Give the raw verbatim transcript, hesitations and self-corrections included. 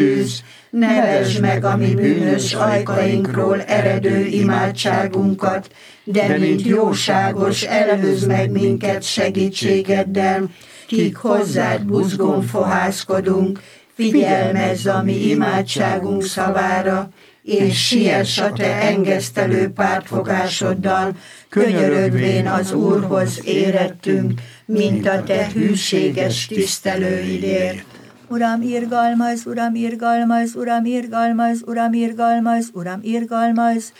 tűz, ne vesd meg a mi bűnös ajkainkról eredő imádságunkat, de mint jóságos előzd meg minket segítségeddel, kik hozzád buzgón fohászkodunk, figyelmezz a mi imádságunk szavára, és siess a te engesztelő pártfogásoddal, könyörögvén az Úrhoz érettünk, mint a te hűséges tisztelőidért. Uram, irgalmaz, Uram, irgalmaz, Uram, irgalmaz, Uram, irgalmaz, Uram, irgalmaz,